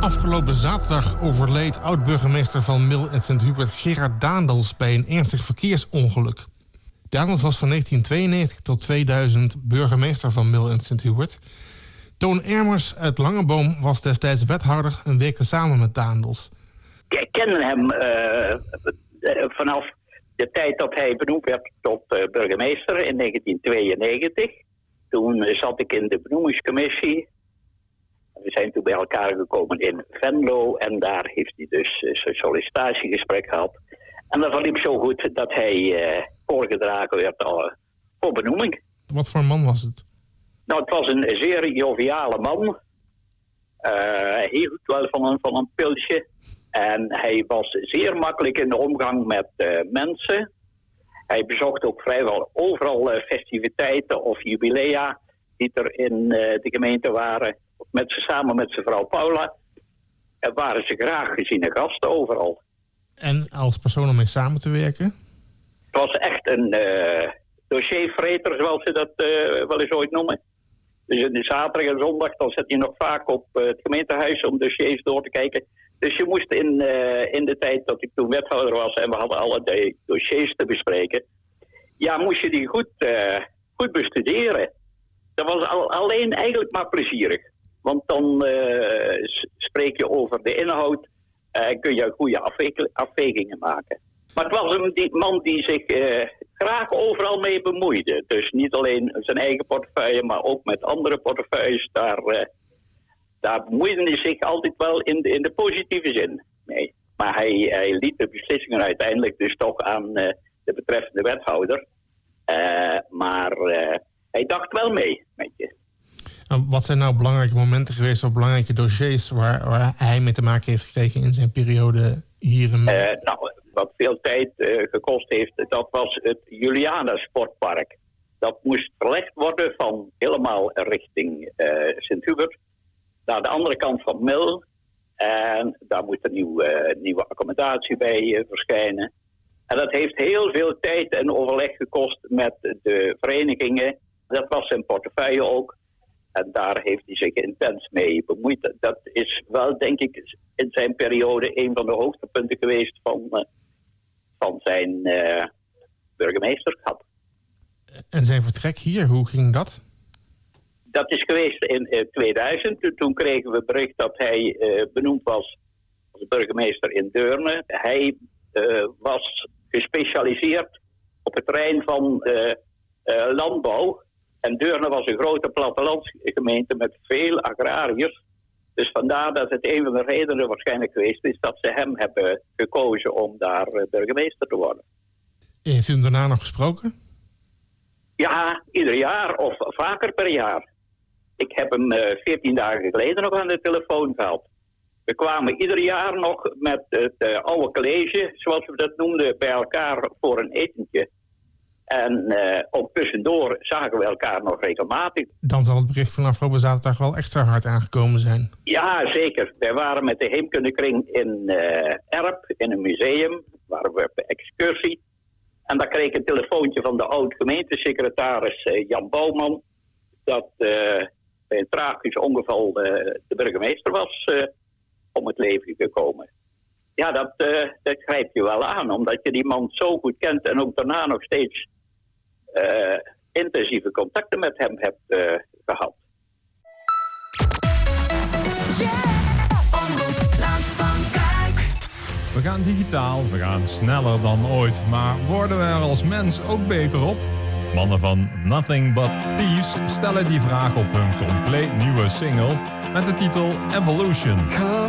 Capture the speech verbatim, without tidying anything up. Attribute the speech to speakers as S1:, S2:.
S1: Afgelopen zaterdag overleed oud-burgemeester van Mil en Sint-Hubert Gerard Daendels bij een ernstig verkeersongeluk. Daendels was van negentien tweeënnegentig tot tweeduizend burgemeester van Mil en Sint-Hubert. Toon Ermers uit Langeboom was destijds wethouder en werkte samen met Daendels.
S2: Ik ken hem uh, vanaf de tijd dat hij benoemd werd tot uh, burgemeester in negentien tweeënnegentig. Toen uh, zat ik in de benoemingscommissie. We zijn toen bij elkaar gekomen in Venlo en daar heeft hij dus uh, zijn sollicitatiegesprek gehad. En dat verliep zo goed dat hij uh, voorgedragen werd uh, voor benoeming.
S1: Wat voor een man was het?
S2: Nou, het was een zeer joviale man. Uh, hij hield wel van een, van een pilsje. En hij was zeer makkelijk in de omgang met uh, mensen. Hij bezocht ook vrijwel overal uh, festiviteiten of jubilea die er in uh, de gemeente waren. Met ze, samen met zijn vrouw Paula. En waren ze graag geziene gasten overal.
S1: En als persoon om mee samen te werken?
S2: Het was echt een uh, dossiervreter, zoals ze dat uh, wel eens ooit noemen. Dus de zaterdag en zondag dan zat je nog vaak op uh, het gemeentehuis om dossiers door te kijken. Dus je moest in, uh, in de tijd dat ik toen wethouder was en we hadden allerlei dossiers te bespreken. Ja, moest je die goed, uh, goed bestuderen. Dat was al, alleen eigenlijk maar plezierig. Want dan uh, spreek je over de inhoud en uh, kun je goede afwe- afwegingen maken. Maar het was een die man die zich uh, graag overal mee bemoeide. Dus niet alleen zijn eigen portefeuille, maar ook met andere portefeuilles. Daar, uh, daar bemoeide hij zich altijd wel in de, in de positieve zin mee. Maar hij, hij liet de beslissingen uiteindelijk dus toch aan uh, de betreffende wethouder. Uh, maar uh, hij dacht wel mee met je.
S1: Wat zijn nou belangrijke momenten geweest of belangrijke dossiers waar, waar hij mee te maken heeft gekregen in zijn periode hier in Mil?
S2: Uh, nou, wat veel tijd uh, gekost heeft, dat was het Juliana Sportpark. Dat moest verlegd worden van helemaal richting uh, Sint-Hubert naar de andere kant van Mil. En daar moet een nieuw, uh, nieuwe accommodatie bij uh, verschijnen. En dat heeft heel veel tijd en overleg gekost met de verenigingen. Dat was zijn portefeuille ook. En daar heeft hij zich intens mee bemoeid. Dat is wel, denk ik, in zijn periode een van de hoogtepunten geweest van, uh, van zijn uh, burgemeesterschap.
S1: En zijn vertrek hier, hoe ging dat?
S2: Dat is geweest in uh, tweeduizend. Toen kregen we bericht dat hij uh, benoemd was als burgemeester in Deurne. Hij uh, was gespecialiseerd op het terrein van uh, uh, landbouw. En Deurne was een grote plattelandsgemeente met veel agrariërs. Dus vandaar dat het een van de redenen waarschijnlijk geweest is dat ze hem hebben gekozen om daar uh, burgemeester te worden.
S1: Heeft u hem daarna nog gesproken?
S2: Ja, ieder jaar of vaker per jaar. Ik heb hem uh, veertien dagen geleden nog aan de telefoon gehad. We kwamen ieder jaar nog met het uh, oude college, zoals we dat noemden, bij elkaar voor een etentje. En uh, ook tussendoor zagen we elkaar nog regelmatig.
S1: Dan zal het bericht van afgelopen zaterdag wel extra hard aangekomen zijn.
S2: Ja, zeker. Wij waren met de heemkundekring in uh, Erp, in een museum. Waren we op excursie. En daar kreeg ik een telefoontje van de oud-gemeentesecretaris uh, Jan Bouwman. Dat uh, bij een tragisch ongeval uh, de burgemeester was uh, om het leven gekomen. Ja, dat, uh, dat grijp je wel aan. Omdat je die man zo goed kent en ook daarna nog steeds uh, intensieve contacten met hem hebt uh, gehad.
S3: We gaan digitaal, we gaan sneller dan ooit, maar worden we er als mens ook beter op? Mannen van Nothing But Thieves stellen die vraag op hun compleet nieuwe single met de titel Evolution.